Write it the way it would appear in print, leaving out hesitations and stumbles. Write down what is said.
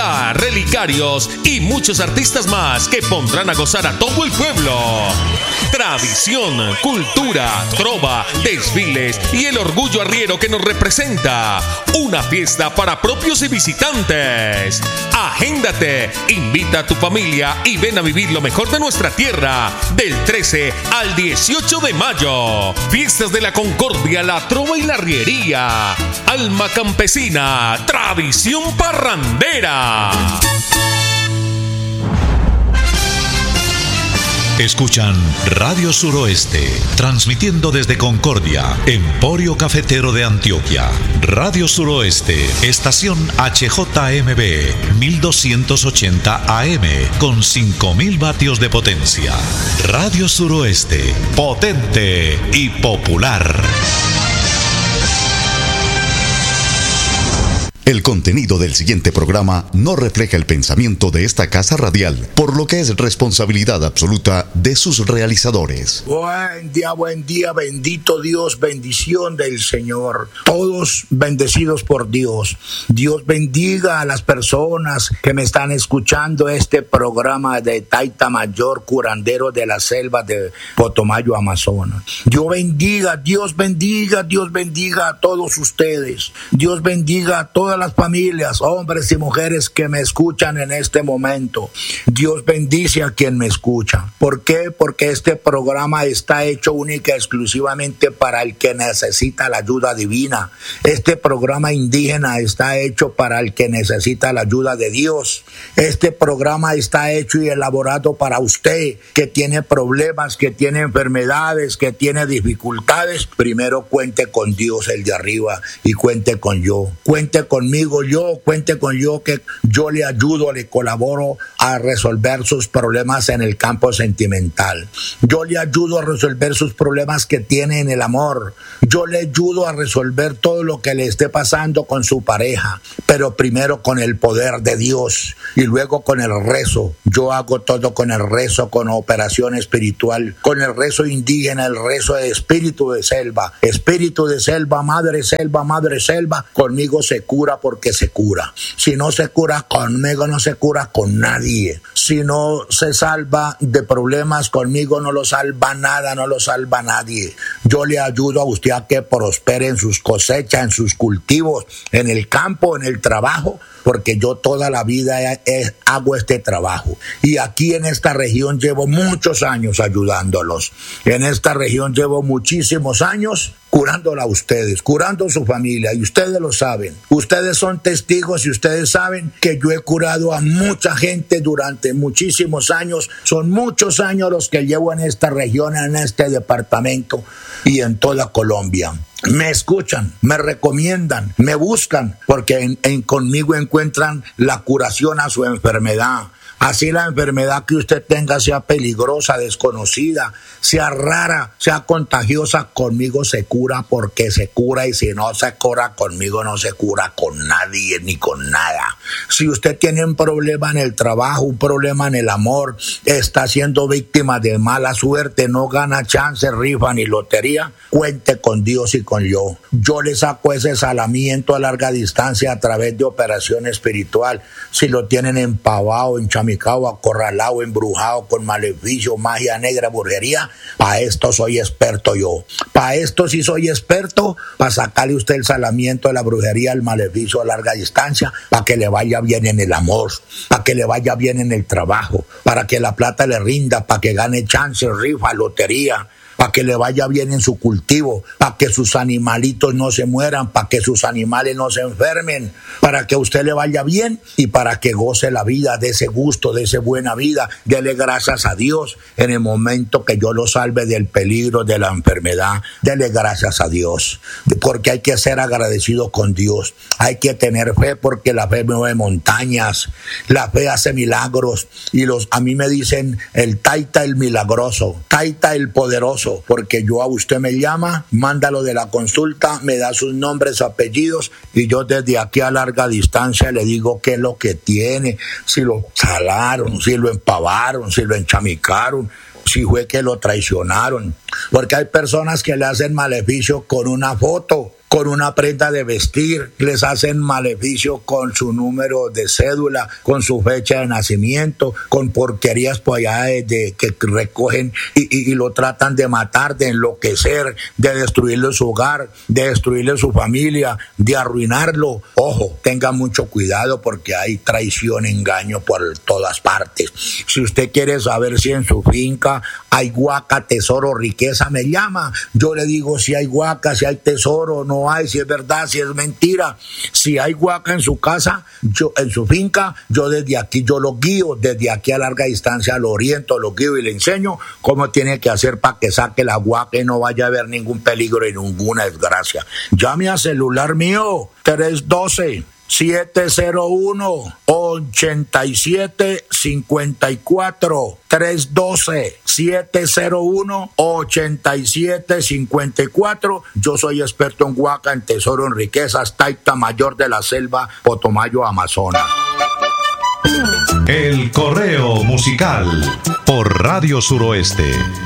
Ska, Relicarios y muchos artistas más que pondrán a gozar a todo el pueblo. Tradición, cultura, trova, desfiles y el orgullo arriero que nos representa. Una fiesta para propios y visitantes. Agéndate, invita a tu familia y ven a vivir lo mejor de nuestra tierra. Del 13 al 18 de mayo. Fiestas de la Concordia, la trova y la arriería. Alma campesina, tradición parrandera. Escuchan Radio Suroeste, transmitiendo desde Concordia, Emporio Cafetero de Antioquia. Radio Suroeste, estación HJMB, 1280 AM, con 5000 vatios de potencia. Radio Suroeste, potente y popular. El contenido del siguiente programa no refleja el pensamiento de esta casa radial, por lo que es responsabilidad absoluta de sus realizadores. Buen día, bendito Dios, bendición del Señor. Todos bendecidos por Dios. Dios bendiga a las personas que me están escuchando este programa de Taita Mayor, curandero de la selva de Potomayo, Amazonas. Dios bendiga a todos ustedes. Dios bendiga a todas las familias, hombres y mujeres que me escuchan en este momento. Dios bendice a quien me escucha. ¿Por qué? Porque este programa está hecho única y exclusivamente para el que necesita la ayuda divina. Este programa indígena está hecho para el que necesita la ayuda de Dios. Este programa está hecho y elaborado para usted que tiene problemas, que tiene enfermedades, que tiene dificultades. Primero cuente con Dios, el de arriba, y cuente con yo. Cuente conmigo, cuente con yo, que yo le ayudo, le colaboro a resolver sus problemas en el campo sentimental. Yo le ayudo a resolver sus problemas que tiene en el amor. Yo le ayudo a resolver todo lo que le esté pasando con su pareja, pero primero con el poder de Dios y luego con el rezo. Yo hago todo con el rezo, con operación espiritual, con el rezo indígena, el rezo de espíritu de selva, madre selva, conmigo se cura porque se cura. Si no se cura conmigo, no se cura con nadie. Si no se salva de problemas conmigo, no lo salva nada, no lo salva nadie. Yo le ayudo a usted a que prospere en sus cosechas, en sus cultivos, en el campo, en el trabajo, porque yo toda la vida hago este trabajo. Y aquí en esta región llevo muchos años ayudándolos. En esta región llevo muchísimos años curándola a ustedes, curando a su familia, y ustedes lo saben. Ustedes son testigos y ustedes saben que yo he curado a mucha gente durante muchísimos años. Son muchos años los que llevo en esta región, en este departamento y en toda Colombia. Me escuchan, me recomiendan, me buscan, porque conmigo encuentran la curación a su enfermedad. Así la enfermedad que usted tenga, sea peligrosa, desconocida, sea rara, sea contagiosa, conmigo se cura porque se cura, y si no se cura conmigo, no se cura con nadie ni con nada. Si usted tiene un problema en el trabajo, un problema en el amor, está siendo víctima de mala suerte, no gana chance, rifa ni lotería, cuente con Dios y con yo. Yo le saco ese salamiento a larga distancia a través de operación espiritual. Si lo tienen empavado, enchamicado, acorralado, embrujado, con maleficio, magia negra, brujería, para esto soy experto yo. Para esto sí soy experto, para sacarle usted el salamiento de la brujería, el maleficio a larga distancia, para que le vaya bien en el amor, para que le vaya bien en el trabajo, para que la plata le rinda, para que gane chance, rifa, lotería, para que le vaya bien en su cultivo, para que sus animalitos no se mueran, para que sus animales no se enfermen, para que a usted le vaya bien y para que goce la vida, de ese gusto, de esa buena vida. Dele gracias a Dios en el momento que yo lo salve del peligro de la enfermedad. Dele gracias a Dios, porque hay que ser agradecido con Dios. Hay que tener fe, porque la fe mueve montañas, la fe hace milagros, y a mí me dicen el Taita el milagroso, Taita el poderoso, porque yo a usted me llama, mándalo de la consulta, me da sus nombres, apellidos, y yo desde aquí a larga distancia le digo qué es lo que tiene, si lo salaron, si lo empavaron, si lo enchamicaron, si fue que lo traicionaron, porque hay personas que le hacen maleficio con una foto, con una prenda de vestir, les hacen maleficio con su número de cédula, con su fecha de nacimiento, con porquerías por allá que recogen y lo tratan de matar, de enloquecer, de destruirle su hogar, de destruirle su familia, de arruinarlo. Ojo, tengan mucho cuidado porque hay traición, engaño por todas partes. Si usted quiere saber si en su finca hay huaca, tesoro, riqueza, me llama. Yo le digo si hay huaca, si hay tesoro, no hay, si es verdad, si es mentira. Si hay huaca en su casa, en su finca, yo desde aquí yo lo guío, desde aquí a larga distancia lo oriento, lo guío y le enseño cómo tiene que hacer para que saque la huaca y no vaya a haber ningún peligro y ninguna desgracia. Llame a celular mío, 312-701-8754. 312-701-8754. Yo soy experto en huaca, en tesoro, en riquezas, Taita Mayor de la Selva, Potomayo, Amazonas. El correo musical por Radio Suroeste.